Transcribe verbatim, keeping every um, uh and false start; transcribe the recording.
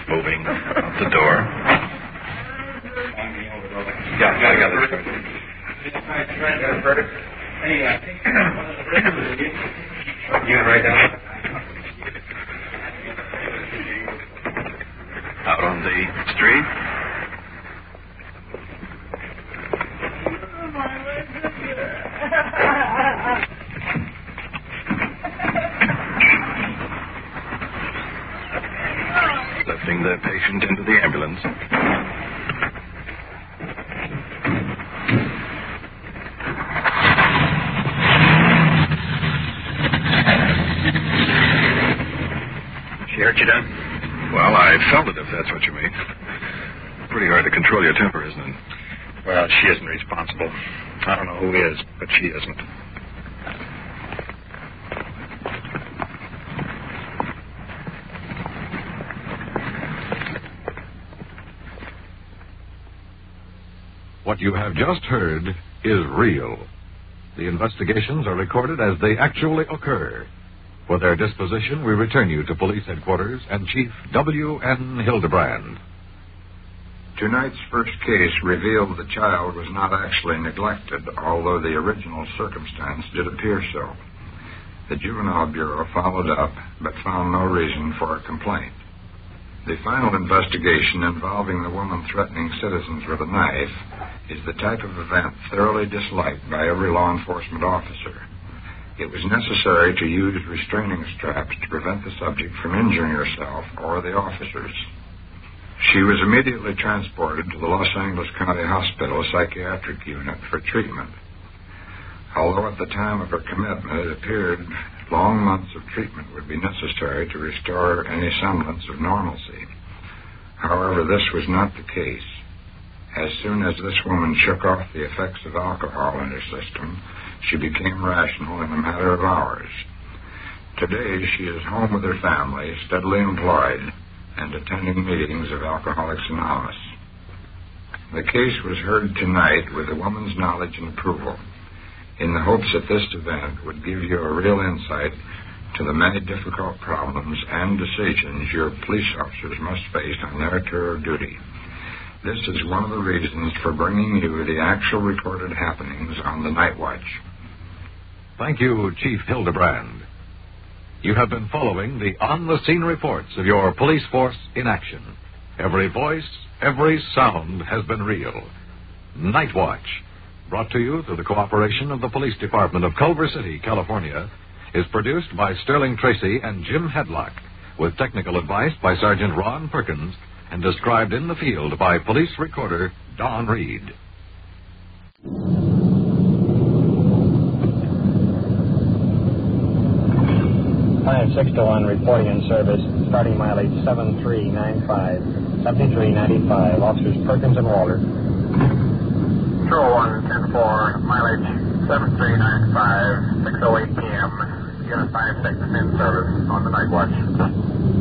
moving out the door. Yeah, gotta get this. You can write down. Out on the street. Lifting the patient into the ambulance. She hurt you, Don? Well, I felt it, if that's what you mean. Pretty hard to control your temper, isn't it? Well, she isn't responsible. I don't know who is, but she isn't. What you have just heard is real. The investigations are recorded as they actually occur. For their disposition, we return you to Police Headquarters and Chief W N Hildebrand. Tonight's first case revealed the child was not actually neglected, although the original circumstance did appear so. The Juvenile Bureau followed up, but found no reason for a complaint. The final investigation involving the woman threatening citizens with a knife is the type of event thoroughly disliked by every law enforcement officer. It was necessary to use restraining straps to prevent the subject from injuring herself or the officers. She was immediately transported to the Los Angeles County Hospital Psychiatric Unit for treatment. Although at the time of her commitment it appeared long months of treatment would be necessary to restore any semblance of normalcy. However, this was not the case. As soon as this woman shook off the effects of alcohol in her system, she became rational in a matter of hours. Today, she is home with her family, steadily employed, and attending meetings of Alcoholics Anonymous. The case was heard tonight with the woman's knowledge and approval, in the hopes that this event would give you a real insight to the many difficult problems and decisions your police officers must face on their tour of duty. This is one of the reasons for bringing you the actual recorded happenings on the night watch. Thank you, Chief Hildebrand. You have been following the on-the-scene reports of your police force in action. Every voice, every sound has been real. Night Watch, brought to you through the cooperation of the Police Department of Culver City, California, is produced by Sterling Tracy and Jim Hedlock, with technical advice by Sergeant Ron Perkins, and described in the field by police recorder Don Reed. five six to one reporting in service, starting mileage seven three nine five, seventy-three ninety-five, officers Perkins and Walter. Control one ten four, mileage seven three nine five, six oh eight p.m., unit five six in service on the night watch.